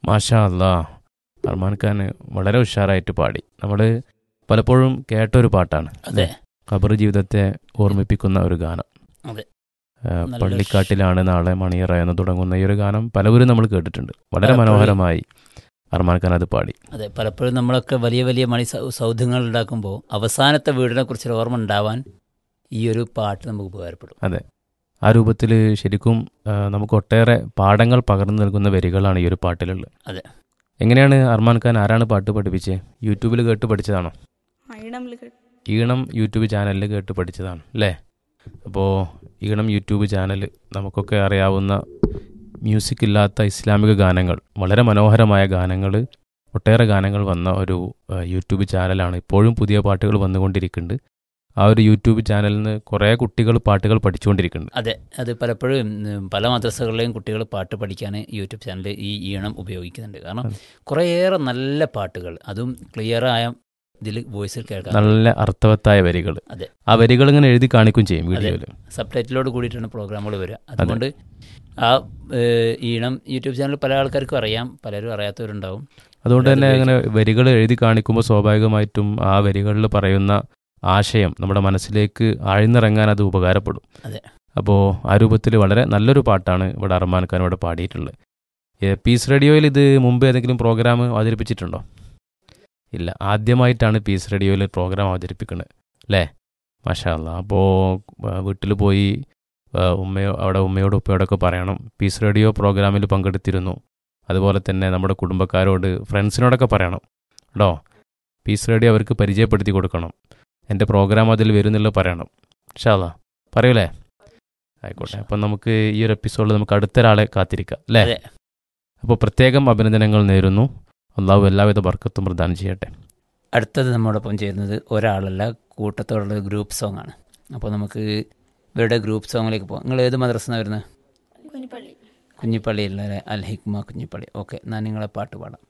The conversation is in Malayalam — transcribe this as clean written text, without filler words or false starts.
മാഷാ അല്ലാ, അർമാൻ ഖാൻ വളരെ ഉഷാറായിട്ട് പാടി. നമ്മൾ പലപ്പോഴും കേട്ടൊരു പാട്ടാണ്. അതെ, ഖബർ ജീവിതത്തെ ഓർമ്മിപ്പിക്കുന്ന ഒരു ഗാനം. അതെ. പള്ളിക്കാട്ടിലാണ് നാളെ മണിയറ എന്ന് തുടങ്ങുന്ന ഈ ഒരു ഗാനം പലവരും നമ്മൾ കേട്ടിട്ടുണ്ട്. വളരെ മനോഹരമായി അർമാൻ ഖാൻ അത് പാടി. അതെ, പലപ്പോഴും നമ്മളൊക്കെ വലിയ വലിയ സൗധങ്ങൾ ഉണ്ടാക്കുമ്പോൾ അവസാനത്തെ വീടിനെ കുറിച്ചൊരു ഓർമ്മ ഉണ്ടാവാൻ ഈ ഒരു പാട്ട് നമുക്ക് ഉപകാരപ്പെടും. അതെ, ആ രൂപത്തിൽ ശരിക്കും നമുക്ക് ഒട്ടേറെ പാഠങ്ങൾ പകർന്നു നൽകുന്ന വരികളാണ് ഈ ഒരു പാട്ടിലുള്ളത്. അതെ. എങ്ങനെയാണ് അർമാൻ ഖാൻ, ആരാണ് പാട്ട് പഠിപ്പിച്ചത്? യൂട്യൂബിൽ കേട്ട് പഠിച്ചതാണോ? ഈണം യൂട്യൂബ് ചാനലിൽ കേട്ട് പഠിച്ചതാണ് അല്ലേ? അപ്പോൾ ഈണം യൂട്യൂബ് ചാനൽ, നമുക്കൊക്കെ അറിയാവുന്ന മ്യൂസിക് ഇല്ലാത്ത ഇസ്ലാമിക ഗാനങ്ങൾ, വളരെ മനോഹരമായ ഗാനങ്ങൾ, ഒട്ടേറെ ഗാനങ്ങൾ വന്ന ഒരു യൂട്യൂബ് ചാനലാണ്. ഇപ്പോഴും പുതിയ പാട്ടുകൾ വന്നുകൊണ്ടിരിക്കുന്നുണ്ട്. ആ ഒരു യൂട്യൂബ് ചാനലിൽ നിന്ന് കുറേ കുട്ടികൾ പാട്ടുകൾ പഠിച്ചുകൊണ്ടിരിക്കുന്നുണ്ട്. അതെ, അത് പലപ്പോഴും പല മദ്രസകളിലെയും കുട്ടികൾ പാട്ട് പഠിക്കാൻ യൂട്യൂബ് ചാനൽ ഈ ഈണം ഉപയോഗിക്കുന്നുണ്ട്. കാരണം കുറേയേറെ നല്ല പാട്ടുകൾ, അതും ക്ലിയറായ ഇതിൽ വോയിസിൽ കേൾക്കാം, നല്ല അർത്ഥവത്തായ വരികൾ. അതെ, ആ വരികൾ ഇങ്ങനെ എഴുതി കാണിക്കുകയും ചെയ്യും വീഡിയോയിൽ. സബ് ടൈറ്റിലോട് കൂടിയിട്ടാണ് പ്രോഗ്രാമുകൾ വരിക. അതുകൊണ്ട് ആ ഈണം യൂട്യൂബ് ചാനൽ പല ആൾക്കാർക്കും അറിയാം, പലരും അറിയാത്തവരുണ്ടാവും. അതുകൊണ്ട് തന്നെ അങ്ങനെ വരികൾ എഴുതി കാണിക്കുമ്പോൾ സ്വാഭാവികമായിട്ടും ആ വരികളിൽ പറയുന്ന ആശയം നമ്മുടെ മനസ്സിലേക്ക് ആഴ്ന്നിറങ്ങാൻ അത് ഉപകാരപ്പെടും. അതെ. അപ്പോൾ ആ രൂപത്തിൽ വളരെ നല്ലൊരു പാട്ടാണ് ഇവിടെ അർമാൻ ഖാൻ ഇവിടെ പാടിയിട്ടുള്ളത്. പീസ് റേഡിയോയിൽ ഇത് മുമ്പ് ഏതെങ്കിലും പ്രോഗ്രാം അവതരിപ്പിച്ചിട്ടുണ്ടോ? ഇല്ല, ആദ്യമായിട്ടാണ് പീസ് റേഡിയോയിൽ പ്രോഗ്രാം അവതരിപ്പിക്കുന്നത് അല്ലേ? മാഷാ അല്ലാ. അപ്പോൾ വീട്ടിൽ പോയി അവിടെ ഉമ്മയോടും ഉപ്പയോടൊക്കെ പറയണം, പീസ് റേഡിയോ പ്രോഗ്രാമിൽ പങ്കെടുത്തിരുന്നു. അതുപോലെ തന്നെ നമ്മുടെ കുടുംബക്കാരോട്, ഫ്രണ്ട്സിനോടൊക്കെ പറയണം കേട്ടോ. പീസ് റേഡിയോ അവർക്ക് പരിചയപ്പെടുത്തി കൊടുക്കണം. എൻ്റെ പ്രോഗ്രാം അതിൽ വരുന്നില്ല പറയണം. മാഷാ അല്ലാ, പറയൂലേ? ആയിക്കോട്ടെ. അപ്പം നമുക്ക് ഈ ഒരു എപ്പിസോഡിൽ നമുക്ക് അടുത്തൊരാളെ കാത്തിരിക്കാം അല്ലേ? അപ്പോൾ പ്രത്യേകം അഭിനന്ദനങ്ങൾ നേരുന്നു. അള്ളാഹു എല്ലാവിധ ബർക്കത്തും പ്രദാനം ചെയ്യട്ടെ. അടുത്തത് നമ്മോടൊപ്പം ചേരുന്നത് ഒരാളല്ല, കൂട്ടത്തോടുള്ള ഗ്രൂപ്പ് സോങ് ആണ്. അപ്പോൾ നമുക്ക് ഇവരുടെ ഗ്രൂപ്പ് സോങ്ങിലേക്ക് പോകാം. നിങ്ങൾ ഏത് മദ്രസയാണ് വരുന്നത്? കുഞ്ഞിപ്പള്ളിയിലുള്ള അൽ ഹിക്മ കുഞ്ഞിപ്പള്ളി. ഓക്കെ, ഞാൻ നിങ്ങളെ പാട്ട് പാടാം.